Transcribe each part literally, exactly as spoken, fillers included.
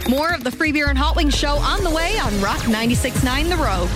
More of the Free Beer and Hot Wings show on the way on Rock ninety-six point nine The Road.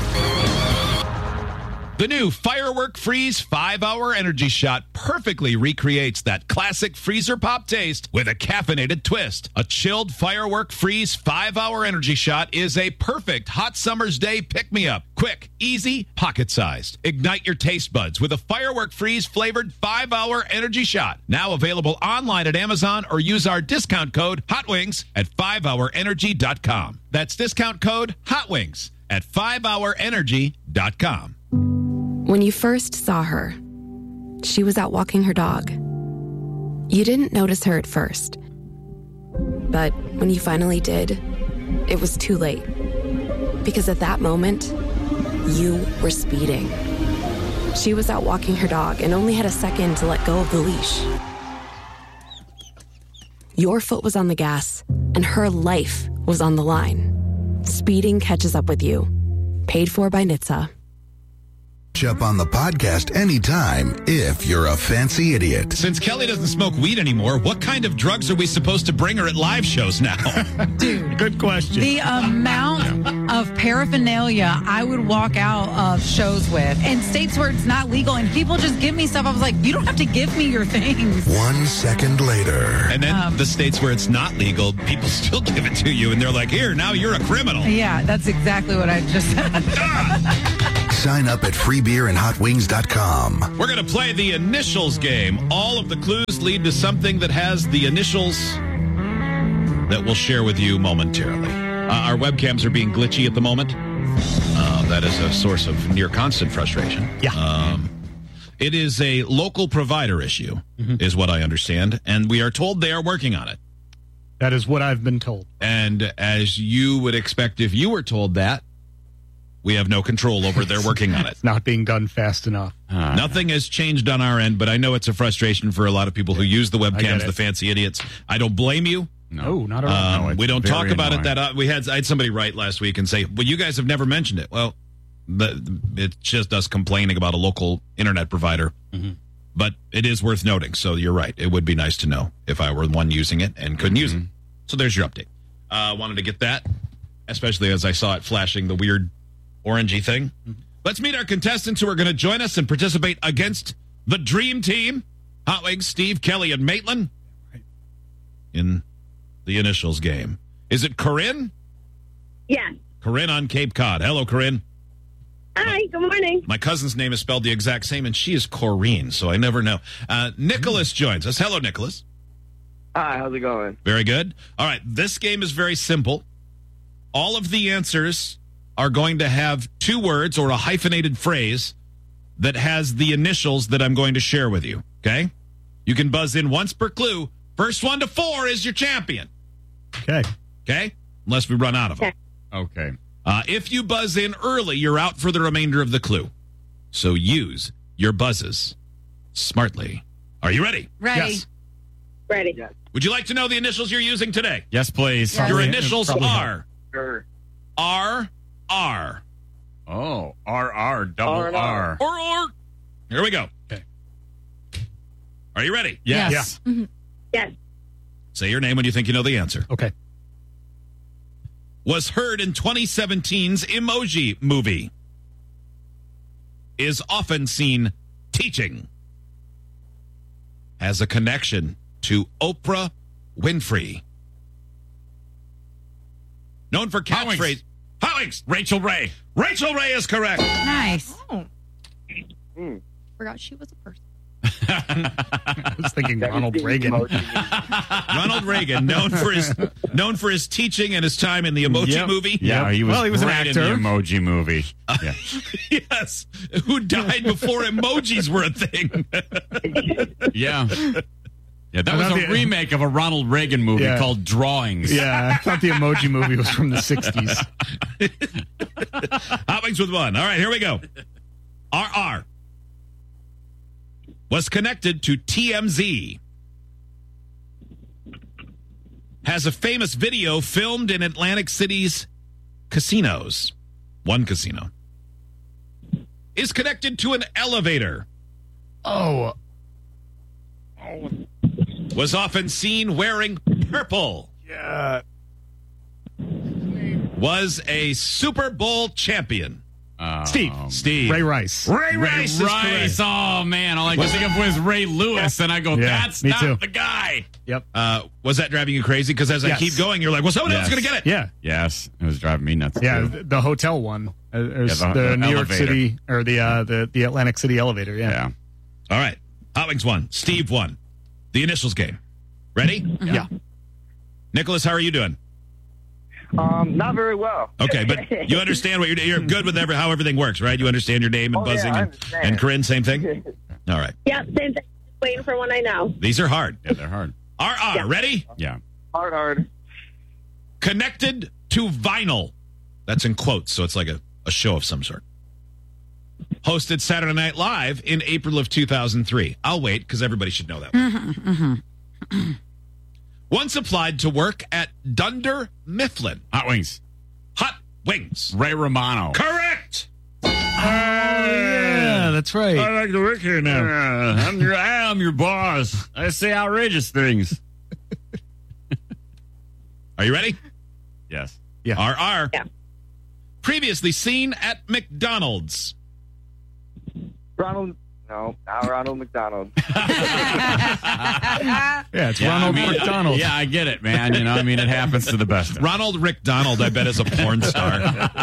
The new Firework Freeze five-hour energy shot perfectly recreates that classic freezer pop taste with a caffeinated twist. A chilled Firework Freeze five-hour energy shot is a perfect hot summer's day pick-me-up. Quick, easy, pocket-sized. Ignite your taste buds with a Firework Freeze flavored five-hour energy shot. Now available online at Amazon or use our discount code HOTWINGS at five hour energy dot com. That's discount code HOTWINGS at five hour energy dot com. When you first saw her, she was out walking her dog. You didn't notice her at first. But when you finally did, it was too late. Because at that moment, you were speeding. She was out walking her dog and only had a second to let go of the leash. Your foot was on the gas, and her life was on the line. Speeding catches up with you. Paid for by N H T S A. Up on the podcast anytime if you're a fancy idiot. Since Kelly doesn't smoke weed anymore, what kind of drugs are we supposed to bring her at live shows now? Dude, good question. The amount of paraphernalia I would walk out of shows with in states where it's not legal and people just give me stuff. I was like, you don't have to give me your things. One second later. And then um, the states where it's not legal, people still give it to you and they're like, here, now you're a criminal. Yeah, that's exactly what I just said. Sign up at free beer and hot wings dot com. We're going to play the initials game. All of the clues lead to something that has the initials that we'll share with you momentarily. Uh, our webcams are being glitchy at the moment. Uh, that is a source of near constant frustration. Yeah. Um, it is a local provider issue, mm-hmm. is what I understand, and we are told they are working on it. That is what I've been told. And as you would expect if you were told that, we have no control over their working on it. It's not being done fast enough. Uh, Nothing has changed on our end, but I know it's a frustration for a lot of people who use the webcams, the fancy idiots. I don't blame you. No, not at all. Um, no, we don't talk about annoying. it that uh, we had. I had somebody write last week and say, "Well, you guys have never mentioned it." Well, the, it's just us complaining about a local internet provider. Mm-hmm. But it is worth noting. So you're right. It would be nice to know if I were the one using it and couldn't mm-hmm. use it. So there's your update. I uh, wanted to get that, especially as I saw it flashing the weird orangey thing. Mm-hmm. Let's meet our contestants who are going to join us and participate against the Dream Team. Hot Wings, Steve, Kelly, and Maitland. Right. In the initials game. Is it Corinne? Yes. Corinne on Cape Cod. Hello, Corinne. Hi, good morning. My cousin's name is spelled the exact same, and she is Corrine, so I never know. Uh, Nicholas joins us. Hello, Nicholas. Hi, how's it going? Very good. All right, this game is very simple. All of the answers are going to have two words or a hyphenated phrase that has the initials that I'm going to share with you, okay? You can buzz in once per clue. First one to four is your champion. Okay. Okay? Unless we run out of them. Okay. Uh, if you buzz in early, you're out for the remainder of the clue. So use your buzzes smartly. Are you ready? Ready. Yes. Ready. Yes. Would you like to know the initials you're using today? Yes, please. Yes. Your Probably- initials probably are Sure. R R. Oh, R R, double R and R. R. Or or. Here we go. Okay. Are you ready? Yes. Yes. Yeah. Mm-hmm. Yes. Say your name when you think you know the answer. Okay. Was heard in twenty seventeen's Emoji Movie. Is often seen teaching. Has a connection to Oprah Winfrey. Known for catchphrase. Howings. Rachel Ray. Rachel Ray is correct. Nice. Oh, Mm. forgot she was a person. I was thinking That Ronald was the Reagan. emoji. Ronald Reagan, known for his known for his teaching and his time in the Emoji Yep. Movie. Yeah, he was, Well, he was an great actor. in the Emoji Movie. Yeah. Yes. Who died before emojis were a thing. Yeah. Yeah, that I was love a the- remake of a Ronald Reagan movie Yeah. called Drawings. Yeah, I thought the Emoji Movie was from the sixties. Hot Wings with one. All right, here we go. R R was connected to T M Z. Has a famous video filmed in Atlantic City's casinos. One casino. Is connected to an elevator. Oh. Was often seen wearing purple. Yeah. was a Super Bowl champion? Uh, Steve. Steve. Ray Rice. Ray Ray Rice is Rice. correct. Oh, man. All I can think of was Ray Lewis, and I go, Yeah, that's me not too. the guy. Yep. Uh, was that driving you crazy? Because as I Yes. keep going, you're like, well, someone else is Yes. going to get it. Yeah. Yes. It was driving me nuts, Yeah. too. The, the hotel one. Uh, there's Yeah, the- the, the New York elevator. City or the uh, the the Atlantic City elevator. Yeah. Yeah. All right. Hot Wings won. Steve won. The initials game. Ready? Yeah. Nicholas, how are you doing? Um, not very well. Okay, but you understand what you're doing. You're good with every, how everything works, right? You understand your name and Oh, yeah, buzzing I and, understand. and Corinne, same thing? All right. Yep, same thing. Waiting for one I know. These are hard. Yeah, they're hard. R R, ready? Yeah. Hard, hard. Connected to vinyl. That's in quotes, so it's like a, a show of some sort. Hosted Saturday Night Live in April of two thousand three. I'll wait because everybody should know that one. Once applied to work at Dunder Mifflin. Hot Wings. Hot Wings. Ray Romano. Correct. Yeah, that's right. like to work here now. Uh, I'm your, I'm your boss. I say outrageous things. Are you ready? Yes. Yeah. R R. Yeah. Previously seen at McDonald's. Ronald. No, not Ronald McDonald. Yeah, it's Yeah, Ronald I mean, McDonald. Yeah, I get it, man. You know, I mean, it happens to the best of us. Ronald Rick Donald, I bet, is a porn star.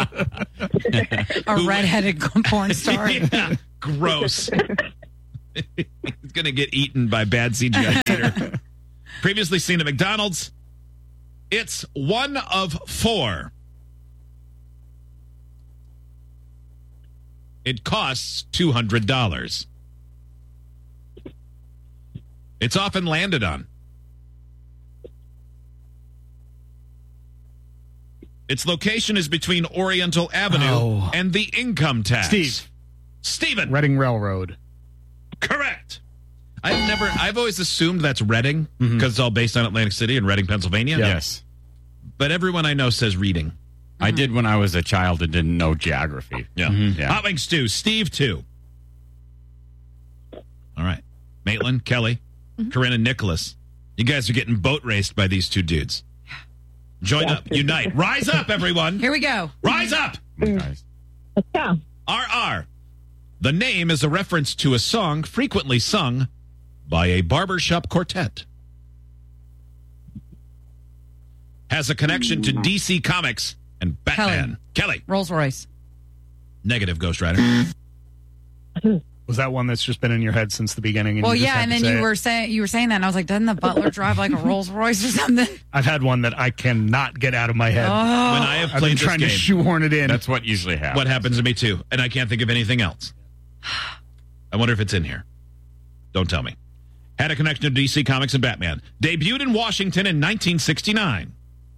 A redheaded porn star. Yeah, gross. He's going to get eaten by bad C G I theater. Previously seen at McDonald's. It's one of four. It costs two hundred dollars. It's often landed on. Its location is between Oriental Avenue Oh. and the income tax. Steve. Steven. Reading Railroad. Correct. I've never, I've always assumed that's Reading because Mhm. it's all based on Atlantic City and Reading, Pennsylvania. Yes. But everyone I know says Reading. I did when I was a child and didn't know geography. Yeah. Mhm. Yeah. Hot Wings two, Steve two. All right. Maitland, Kelly, Corinne, and Nicholas. You guys are getting boat raced by these two dudes. Join up. Unite. Rise up, everyone. Here we go. Rise up. Guys. Let's go. R R. The name is a reference to a song frequently sung by a barbershop quartet. Has a connection to D C Comics and Batman. Kelly. Rolls Royce. Negative, Ghost Rider. Was that one that's just been in your head since the beginning? And Well, you just yeah, had and to then say you it? were saying you were saying that, and I was like, doesn't the butler drive like a Rolls Royce or something? I've had one that I cannot get out of my head. Oh, When I have I've played been this trying game, to shoehorn it in. That's what usually happens. what happens to me too, and I can't think of anything else. I wonder if it's in here. Don't tell me. Had a connection to D C Comics and Batman. Debuted in Washington in nineteen sixty-nine.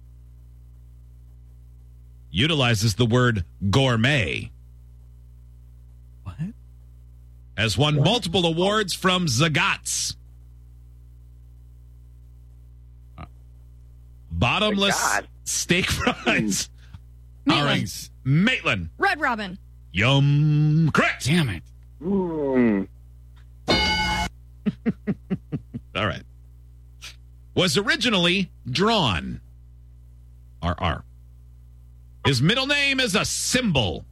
Utilizes the word gourmet. What? Has won multiple awards from Zagat's. Bottomless Zagat? steak fries. Maitland. Rings. Maitland. Red Robin. Yum. Correct. Damn it. Mm. All right. Was originally drawn. R R. His middle name is a symbol.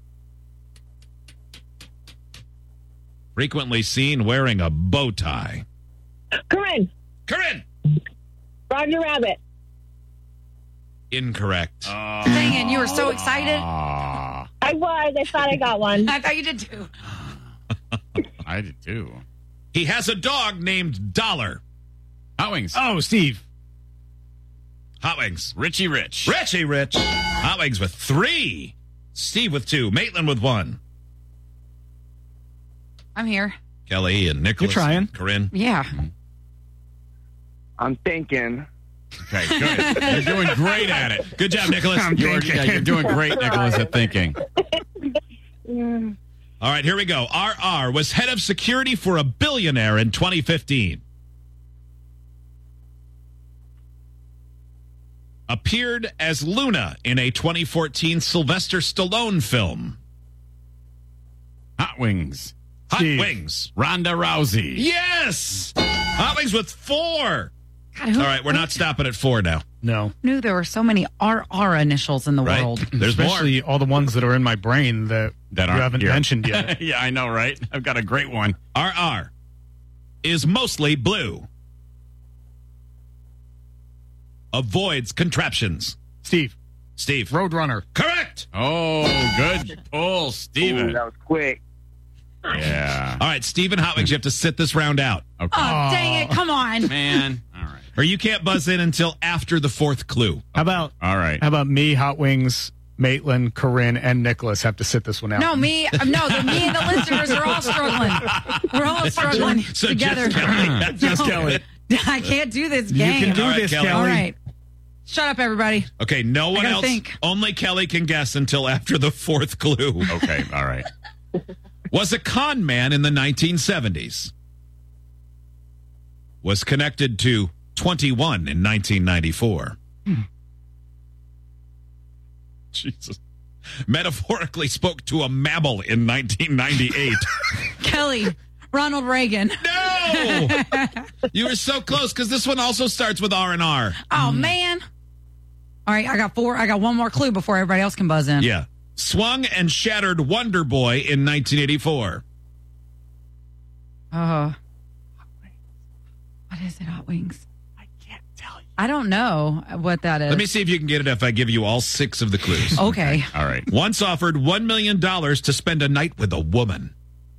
Frequently seen wearing a bow tie. Corinne. Corinne. Roger Rabbit. Incorrect. Dang it, you were so excited. Ah, I was. I thought I got one. I thought you did too. I did too. He has a dog named Dollar. Hot Wings. Oh, Steve. Hot Wings. Richie Rich. Richie Rich. Hot Wings with three. Steve with two. Maitland with one. I'm here. Kelly and Nicholas. You're trying. and Corinne. Yeah. I'm thinking. Okay, good. You're doing great at it. Good job, Nicholas. I'm You're, thinking. yeah, you're doing great, Nicholas, at thinking. All right, here we go. R R was head of security for a billionaire in twenty fifteen. Appeared as Luna in a twenty fourteen Sylvester Stallone film. Hot Wings. Hot Steve. Wings. Ronda Rousey. Yes! Hot Wings with four. God, who All right, we're not stopping at four now. No. knew there were so many R R initials in the Right. world? There's Especially all the ones that are in my brain that, That you aren't haven't here. mentioned yet. Yeah, I know, right? I've got a great one. more. R R is mostly blue. Avoids contraptions. Steve, Steve. Roadrunner. Correct. Oh, good pull, Ooh, Steven. that was quick. Yeah. All right, Stephen Hotwings, you have to sit this round out. Okay. Oh, dang it. Come on. Man. All right. Or you can't buzz in until after the fourth clue. How about All right. how about me, Hot Wings, Maitland, Corinne, and Nicholas have to sit this one out? No, me. No, the, me and the listeners are all struggling. We're all struggling So together. just Kelly. Just No. Kelly. I can't do this You game. can do All right, this, Kelly. Kelly. All right. Shut up, everybody. Okay, no one gotta else. think. Only Kelly can guess until after the fourth clue. Okay. All right. Was a con man in the nineteen seventies. Was connected to twenty-one in nineteen ninety-four. Jesus. Metaphorically spoke to a mammal in nineteen ninety-eight. Kelly, Ronald Reagan. No! You were so close because this one also starts with R and R. Oh, man. All right, I got four. I got one more clue before everybody else can buzz in. Yeah. Swung and shattered Wonder Boy in nineteen eighty-four. Oh. What is it, Hot Wings? I can't tell you. I don't know what that is. Let me see if you can get it if I give you all six of the clues. Okay. All right. Once offered one million dollars to spend a night with a woman.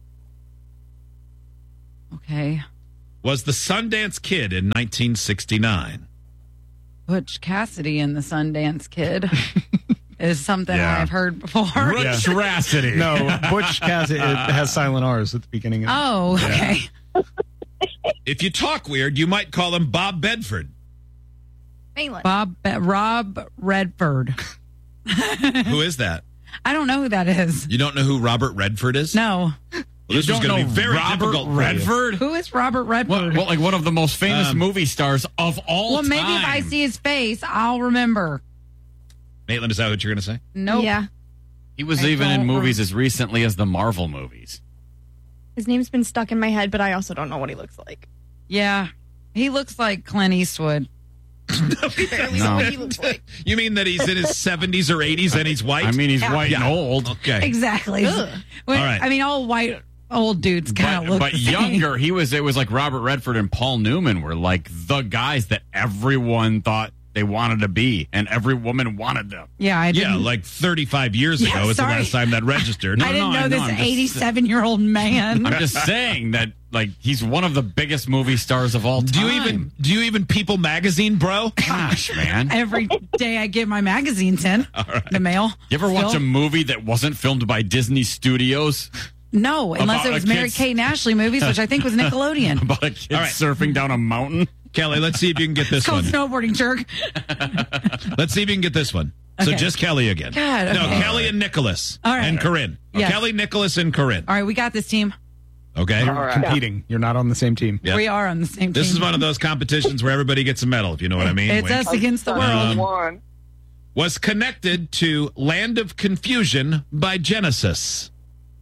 Okay. Was the Sundance Kid in nineteen sixty-nine. Butch Cassidy and the Sundance Kid is something Yeah. I've heard before. Butch Cassidy. No, Butch Cassidy it has silent R's at the beginning. Of Oh, okay. If you talk weird, you might call him Bob Bedford. Maitland. Bob Be- Rob Redford. Who is that? I don't know who that is. You don't know who Robert Redford is? No. Well, this You was don't going to be know very Robert difficult for you. Redford? Who is Robert Redford? What, what, like one of the most famous Um, movie stars of all well, time. maybe if I see his face, I'll remember. Maitland, is that what you're going to say? Nope. Yeah. He was I even in don't movies rem- as recently as the Marvel movies. His name's been stuck in my head, but I also don't know what he looks like. Yeah. He looks like Clint Eastwood. Barely No. know what he looks like. You mean that he's in his seventies or eighties and he's white? I mean, he's Yeah. white and Yeah. old. Okay. Exactly. Ugh. When- All right. I mean, all white old dudes kind But, of look but the same. younger, he was. It was like Robert Redford and Paul Newman were like the guys that everyone thought they wanted to be, and every woman wanted them. Yeah, I didn't. Yeah, like thirty-five years Yeah, ago is the sorry. last time that registered. I didn't no, know I this know, I'm just- eighty-seven-year-old man. I'm just saying that, like, he's one of the biggest movie stars of all time. Do you even do you even People Magazine, bro? Gosh, man. Every day I get my magazines in the mail. You ever watch Still? a movie that wasn't filmed by Disney Studios No, unless About it a was Mary kid's- Kate and Ashley movies, which I think was Nickelodeon. about a kid All right. surfing down a mountain? Kelly, let's see if you can get It's this called one. snowboarding, jerk. Let's see if you can get this one. So Okay. just Kelly again. God, No, okay. Kelly and Nicholas. All right. And Corinne. Yes. Kelly, Nicholas, and Corinne. All right, we got this team. Okay? All right. competing. You're not on the same team. Yeah. We are on the same This team. is one of those competitions where everybody gets a medal, if you know what I mean. It's Wink. us against the world. One. Was connected to Land of Confusion by Genesis.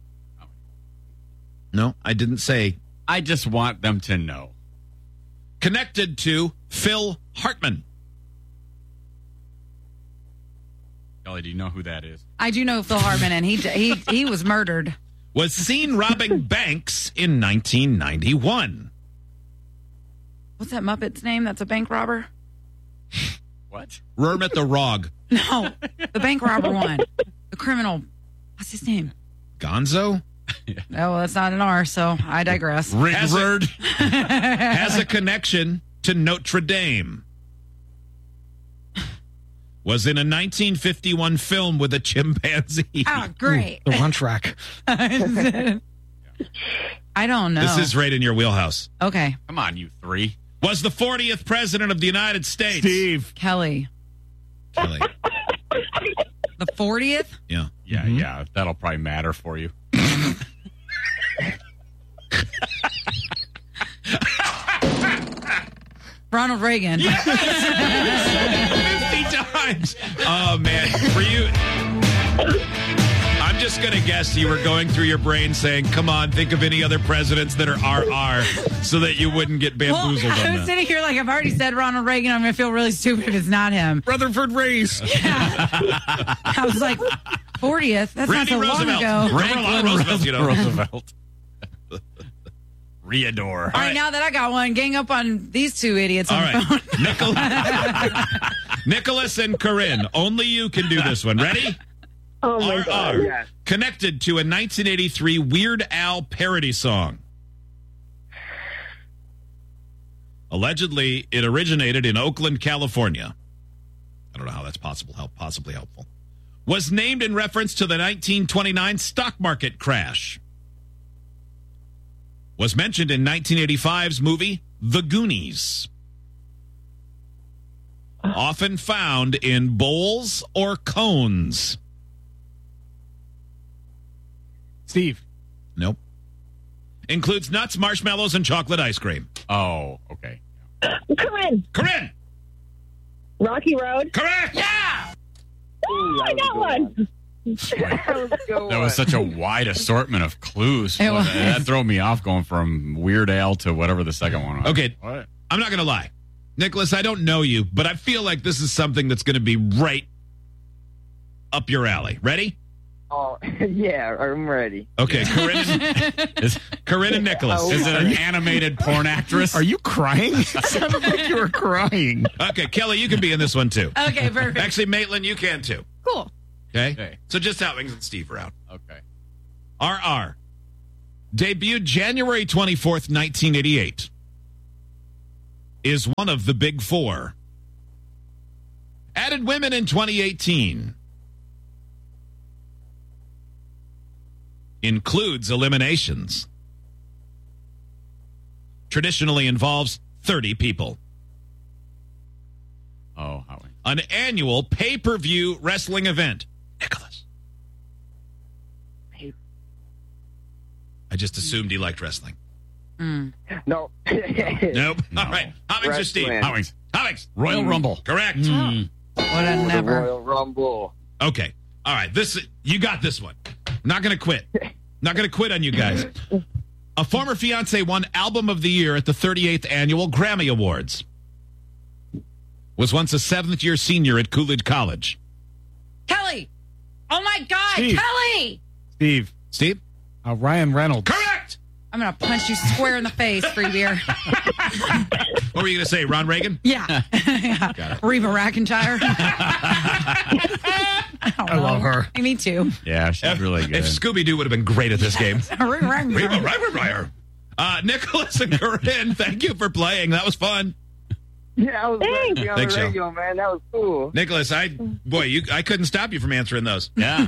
No, I didn't say. I just want them to know. Connected to Phil Hartman. Kelly, do you know who that is? I do know Phil Hartman, and he he he was murdered. Was seen robbing banks in nineteen ninety-one. What's that Muppet's name? That's a bank robber. What? Kermit the Frog. No, the bank robber one, the criminal. What's his name? Gonzo? No, well, that's not an R, so I digress. Has a- Rigford. Has a connection to Notre Dame. Was in a nineteen fifty-one film with a chimpanzee. Oh, great. The lunch rack. I don't know. This is right in your wheelhouse. Okay, Come on, you three. Was the fortieth president of the United States. Steve. Kelly. Kelly. The fortieth? Yeah. Yeah, yeah. That'll probably matter for you. Ronald Reagan. fifty times. Oh, man. For you. I'm I'm just going to guess you were going through your brain saying, come on, think of any other presidents that are R R so that you wouldn't get bamboozled well, I on was that. sitting here like, I've already said Ronald Reagan. I'm going to feel really stupid if it's not him. Rutherford Race. Yeah. I was like, fortieth? That's Randy not so Roosevelt. long ago. Franklin Roosevelt, you know. Roosevelt. Reador. All right, now that I got one, gang up on these two idiots on All the right. phone. Nicholas, Nicholas and Corinne, only you can do this one. Ready? Oh my R God. R. Yes. Connected to a nineteen eighty-three Weird Al parody song. Allegedly, it originated in Oakland, California. I don't know how that's possible, how possibly helpful. Was named in reference to the nineteen twenty-nine stock market crash. Was mentioned in nineteen eighty-five's movie The Goonies. Often found in bowls or cones. Steve. Nope. Includes nuts, marshmallows, and chocolate ice cream. Oh, okay. Corinne. Corinne! Rocky Road. Correct! Yeah. Ooh, Oh, I that was a got good one. That was a good That was one. such a wide assortment of clues. It was. That threw me off going from Weird Al to whatever the second one was. Okay. What? I'm not going to lie. Nicholas, I don't know you, but I feel like this is something that's going to be right up your alley. Ready? Oh, yeah, I'm ready. Okay, Corinne and, Is, Corinne and Nicholas. Oh. is it an animated porn actress? Are you crying? It sounded like you were crying. Okay, Kelly, you can be in this one too. Okay, perfect. Actually, Maitland, you can too. Cool. Okay? Okay. So just how Wings and Steve are out. Okay. R R. Debuted January twenty-fourth, nineteen eighty-eight. Is one of the big four. Added women in twenty eighteen. Includes eliminations. Traditionally involves thirty people. Oh, Howie. An annual pay-per-view wrestling event. Nicholas. I just assumed he liked wrestling. Mm. No. Nope. No. All right. Hobbings or Steve? Wrestling. Hobbings. Hobbings. Royal Rumble. Correct. Mm. What a The never. Royal Rumble. Okay. All right. This you got this one. I'm not going to quit. Not going to quit on you guys. A former fiance won Album of the Year at the thirty-eighth Annual Grammy Awards. Was once a seventh year senior at Coolidge College. Kelly. Oh my God, Steve. Kelly. Steve. Steve? Uh, Ryan Reynolds. Correct. I'm going to punch you square in the face, free beer. What were you going to say, Ron Reagan? Yeah. yeah. Reba McEntire. I, don't I love know. her. Me too. Yeah, she's really good. If Scooby-Doo would have been great at this game. Reba McEntire. Uh, Nicholas and Corinne, thank you for playing. That was fun. Yeah, I was glad to be on Thanks, the Joe. radio, man. That was cool. Nicholas, I boy, you I couldn't stop you from answering those. yeah.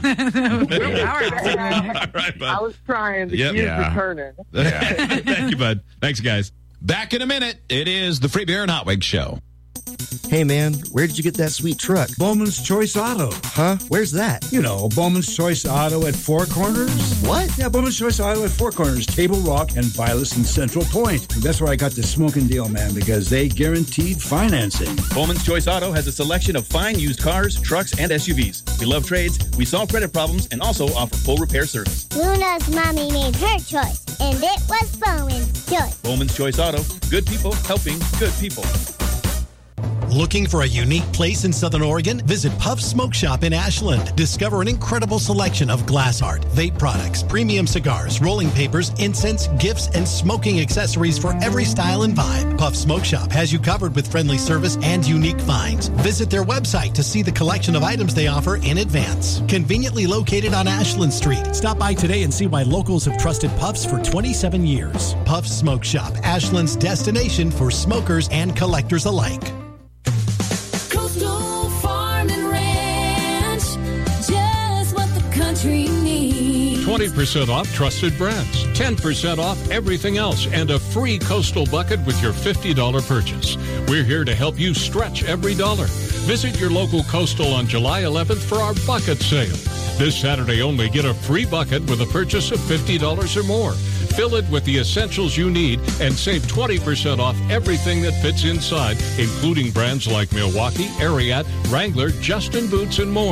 All right, I bud. was trying to Yep. use Yeah. the turning. Thank you, bud. Thanks, guys. Back in a minute. It is the Free Beer and Hot Wings Show. Hey, man, where did you get that sweet truck? Bowman's Choice Auto. Huh? Where's that? You know, Bowman's Choice Auto at Four Corners. What? Yeah, Bowman's Choice Auto at Four Corners, Table Rock, and Vilas and Central Point. That's where I got the smoking deal, man, because they guaranteed financing. Bowman's Choice Auto has a selection of fine used cars, trucks, and S U Vs. We love trades, we solve credit problems, and also offer full repair service. Luna's mommy made her choice, and it was Bowman's Choice. Bowman's Choice Auto. Good people helping good people. Looking for a unique place in Southern Oregon? Visit Puff Smoke Shop in Ashland. Discover an incredible selection of glass art, vape products, premium cigars, rolling papers, incense, gifts, and smoking accessories for every style and vibe. Puff Smoke Shop has you covered with friendly service and unique finds. Visit their website to see the collection of items they offer in advance. Conveniently located on Ashland Street. Stop by today and see why locals have trusted Puffs for twenty-seven years. Puff Smoke Shop, Ashland's destination for smokers and collectors alike. Coastal Farm and Ranch, just what the country needs. twenty percent off trusted brands, ten percent off everything else, and a free Coastal bucket with your fifty dollars purchase. We're here to help you stretch every dollar. Visit your local Coastal on July eleventh for our bucket sale. This Saturday only, get a free bucket with a purchase of fifty dollars or more. Fill it with the essentials you need and save twenty percent off everything that fits inside, including brands like Milwaukee, Ariat, Wrangler, Justin Boots, and more.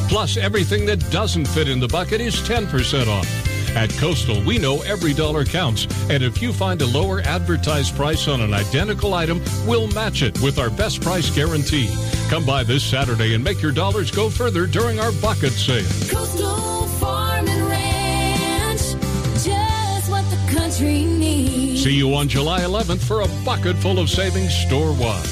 Plus, everything that doesn't fit in the bucket is ten percent off. At Coastal, we know every dollar counts, and if you find a lower advertised price on an identical item, we'll match it with our best price guarantee. Come by this Saturday and make your dollars go further during our bucket sale. Coastal Farm and Ranch, just what the country needs. See you on July eleventh for a bucket full of savings store-wide.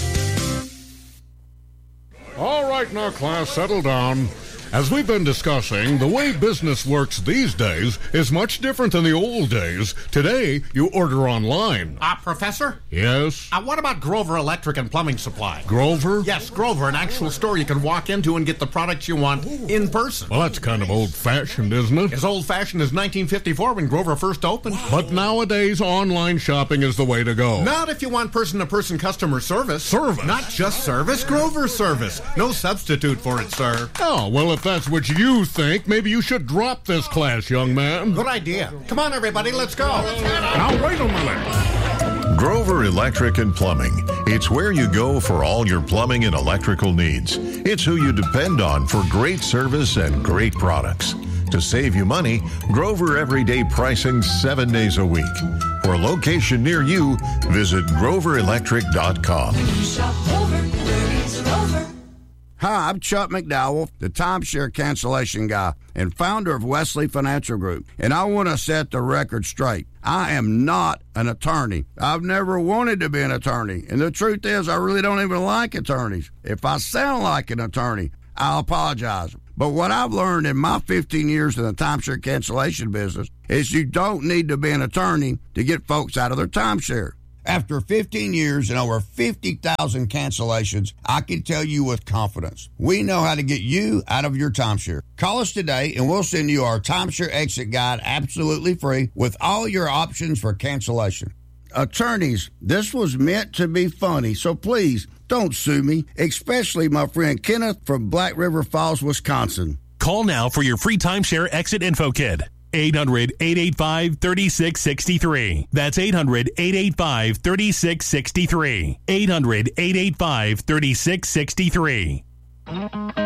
All right, now, class, settle down. As we've been discussing, the way business works these days is much different than the old days. Today, you order online. Ah, uh, Professor? Yes? Uh, what about Grover Electric and Plumbing Supply? Grover? Yes, Grover, an actual store you can walk into and get the products you want in person. Well, that's kind of old-fashioned, isn't it? As old-fashioned as nineteen fifty-four when Grover first opened. But nowadays, online shopping is the way to go. Not if you want person-to-person customer service. Service? Not just service, Grover service. No substitute for it, sir. Oh, well, if that's what you think, maybe you should drop this class, young man. Good idea. Come on, everybody, let's go. Now, wait a minute. Grover Electric and Plumbing. It's where you go for all your plumbing and electrical needs. It's who you depend on for great service and great products. To save you money, Grover Everyday Pricing seven days a week. For a location near you, visit grover electric dot com. Shop over, where is Grover? Hi, I'm Chuck McDowell, the timeshare cancellation guy and founder of Wesley Financial Group, and I want to set the record straight. I am not an attorney. I've never wanted to be an attorney, and the truth is I really don't even like attorneys. If I sound like an attorney, I'll apologize. But what I've learned in my fifteen years in the timeshare cancellation business is you don't need to be an attorney to get folks out of their timeshare. After fifteen years and over fifty thousand cancellations, I can tell you with confidence, we know how to get you out of your timeshare. Call us today and we'll send you our timeshare exit guide absolutely free with all your options for cancellation. Attorneys, this was meant to be funny, so please don't sue me, especially my friend Kenneth from Black River Falls, Wisconsin. Call now for your free timeshare exit info kit. eight hundred, eight eight five, three six six three. That's eight hundred, eight eight five, three six six three. eight hundred, eight eight five, three six six three.